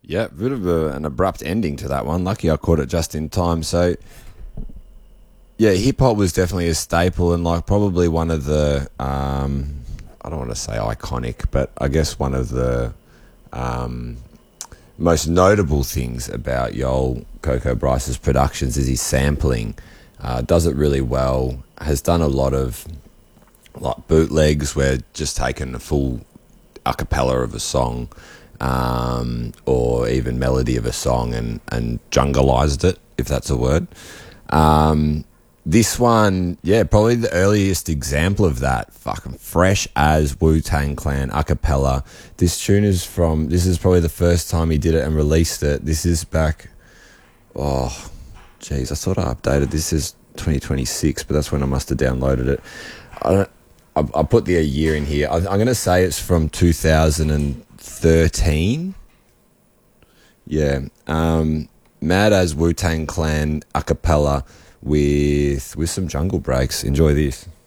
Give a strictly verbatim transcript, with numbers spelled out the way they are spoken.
Yeah, bit of a, an abrupt ending to that one. Lucky I caught it just in time. So, yeah, hip hop was definitely a staple and like probably one of the, um, I don't want to say iconic, but I guess one of the um, most notable things about Yoel Coco Bryce's productions is his sampling. Uh, does it really well. Has done a lot of like bootlegs where just taking the full a cappella of a song, um, or even melody of a song and, and jungleized it, if that's a word. Um, this one, yeah, probably the earliest example of that, fucking fresh as Wu-Tang Clan a cappella. This tune is from, this is probably the first time he did it and released it. This is back, oh, geez, I thought I updated. This is twenty twenty-six, but that's when I must have downloaded it. I don't, I, I put the year in here. I, I'm going to say it's from two thousand thirteen. Yeah. Um, Mad as Wu-Tang Clan a cappella with with some jungle breaks. Enjoy this.